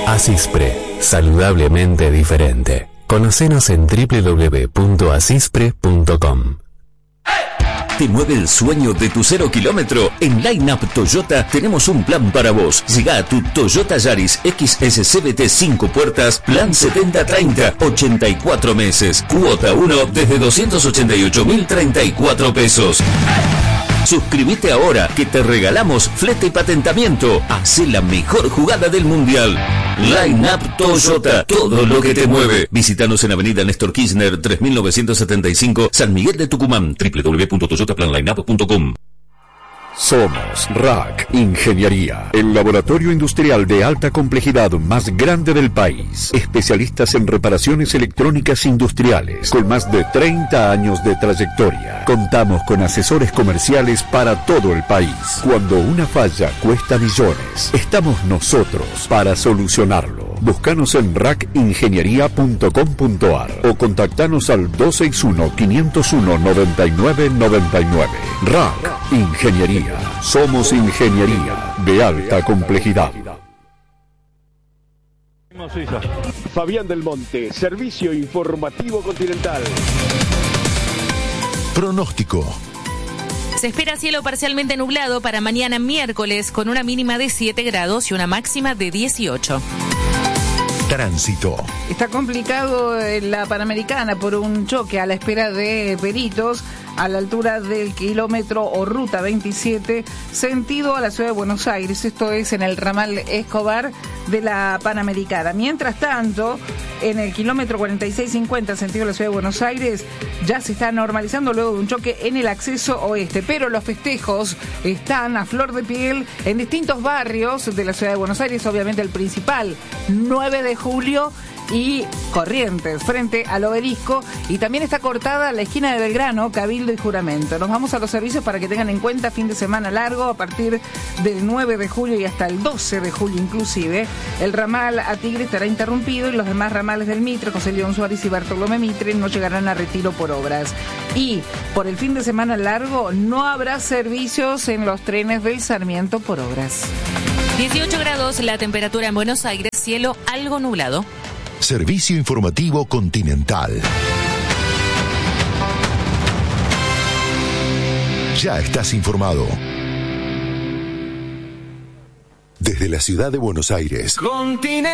Asispre, saludablemente diferente. Conocenos en www.asispre.com. ¿Te mueve el sueño de tu 0 kilómetro? En Line Up Toyota tenemos un plan para vos. Llega a tu Toyota Yaris XS CVT 5 puertas, plan 70-30, 84 meses. Cuota 1 desde 288.034 pesos. Suscríbete ahora que te regalamos flete y patentamiento. Hacé la mejor jugada del mundial. Line Up Toyota, todo lo que te mueve. Visítanos en Avenida Néstor Kirchner 3975, San Miguel de Tucumán. www.toyotaplanlineup.com. Somos RAC Ingeniería, el laboratorio industrial de alta complejidad más grande del país. Especialistas en reparaciones electrónicas industriales, con más de 30 años de trayectoria. Contamos con asesores comerciales para todo el país. Cuando una falla cuesta millones, estamos nosotros para solucionarlo. Búscanos en racingeniería.com.ar o contactanos al 261-501-9999. RAC Ingeniería. Somos ingeniería de alta complejidad. Fabián del Monte, Servicio Informativo Continental. Pronóstico. Se espera cielo parcialmente nublado para mañana miércoles con una mínima de 7 grados y una máxima de 18. Tránsito. Está complicado la Panamericana por un choque a la espera de peritos a la altura del kilómetro o ruta 27, sentido a la ciudad de Buenos Aires. Esto es en el ramal Escobar de la Panamericana. Mientras tanto, en el kilómetro 4650, sentido a la ciudad de Buenos Aires, ya se está normalizando luego de un choque en el acceso oeste. Pero los festejos están a flor de piel en distintos barrios de la ciudad de Buenos Aires. Obviamente el principal, 9 de julio y Corrientes, frente al Obelisco, y también está cortada la esquina de Belgrano, Cabildo y Juramento. Nos vamos a los servicios para que tengan en cuenta fin de semana largo a partir del 9 de julio y hasta el 12 de julio inclusive. El ramal a Tigre estará interrumpido y los demás ramales del Mitre, José León Suárez y Bartolomé Mitre, no llegarán a retiro por obras. Y por el fin de semana largo no habrá servicios en los trenes del Sarmiento por obras. 18 grados la temperatura en Buenos Aires, cielo algo nublado. Servicio Informativo Continental. Ya estás informado. Desde la ciudad de Buenos Aires.